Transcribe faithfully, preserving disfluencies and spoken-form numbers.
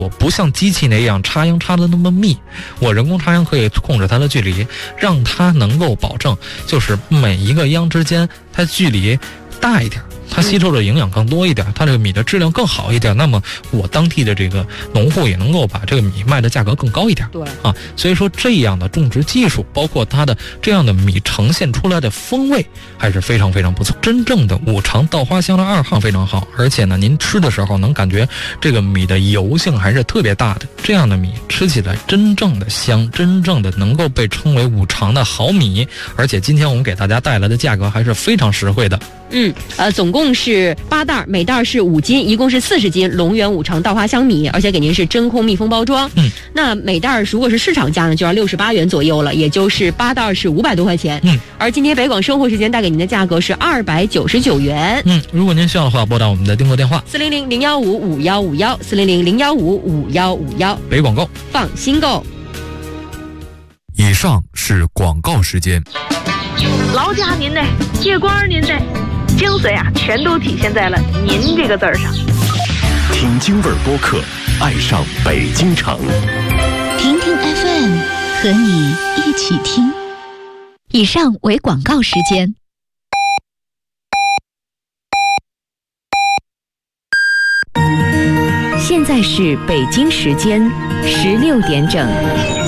我不像机器那样插秧插的那么密，我人工插秧可以控制它的距离，让它能够保证就是每一个秧之间它距离大一点，它吸收的营养更多一点，它这个米的质量更好一点，那么我当地的这个农户也能够把这个米卖的价格更高一点。 对啊，所以说这样的种植技术，包括它的这样的米呈现出来的风味，还是非常非常不错。真正的五常稻花香的二号非常好，而且呢，您吃的时候能感觉这个米的油性还是特别大的。这样的米吃起来真正的香，真正的能够被称为五常的好米。而且今天我们给大家带来的价格还是非常实惠的。 嗯，呃，总共是八袋，每袋是五斤，一共是四十斤龙源五常稻花香米，而且给您是真空密封包装。 嗯， 那每袋如果是市场价呢，就要六十八元左右了，也就是八袋是五百多块钱。 嗯， 而今天北广生活时间带给您的价格是二百九十九元。 嗯，如果您需要的话，拨打我们的订购电话四零零零幺五五幺五幺四零零零幺五五幺五幺， 北广购， 放心购。 以上是广告时间。 劳驾您呢，借光您呢，精髓啊，全都体现在了“您”这个字儿上。 听京味儿播客，爱上北京城。 听听 F M， 和你一起听。以上为广告时间。现在是北京时间十六点整。